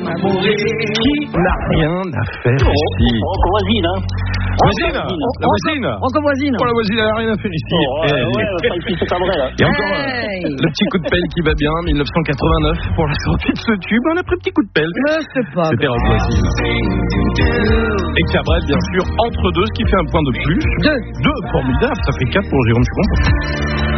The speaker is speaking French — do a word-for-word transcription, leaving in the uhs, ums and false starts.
à mourir. Qui n'a rien à faire ici? Rock voisine, hein. Voisine, la voisine. Rock voisine. Oh, la voisine, elle n'a rien à faire ici. Oh, ouais, Elle- ouais, pas ici, c'est pas vrai, là. Et encore, Hey. euh, le petit coup de pelle qui va bien, dix-neuf cent quatre-vingt-neuf, pour la sortie de ce tube, un après petit coup de pelle. Je sais pas. C'était Rock voisine. Et Cabrel, bien sûr, entre deux, ce qui fait un point de plus. Deux. Deux, formidable, ça fait quatre pour Jérôme, je suis content.